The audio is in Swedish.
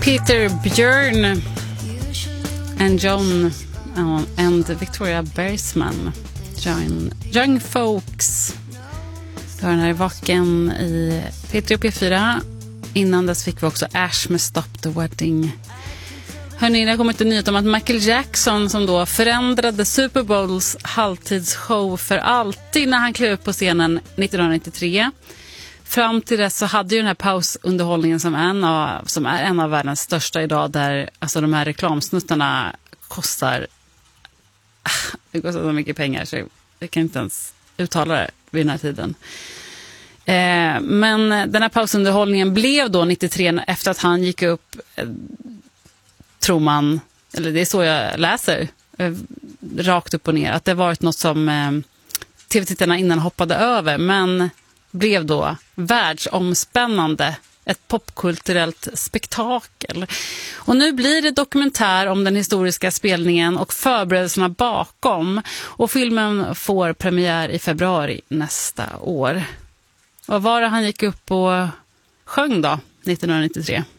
Peter Björn and John and Victoria Bersman, Young Folks. Då den här vaken i P3 och P4. Innan dess fick vi också Ash med Stop the Wedding. Hörrni, det har kommit en nyhet om att Michael Jackson, som då förändrade Super Bowls halvtidsshow för alltid när han klev upp på scenen 1993. Fram till dess så hade ju den här pausunderhållningen som är en av världens största idag, där alltså de här reklamsnuttarna kostar så mycket pengar så jag kan inte ens uttala det vid den här tiden. Men den här pausunderhållningen blev då 93 efter att han gick upp, tror man, eller det är så jag läser, rakt upp och ner, att det varit något som tv-tittarna innan hoppade över, men blev då världsomspännande, ett popkulturellt spektakel. Och nu blir det dokumentär om den historiska spelningen och förberedelserna bakom, och filmen får premiär i februari nästa år. Vad var det han gick upp och sjöng då 1993?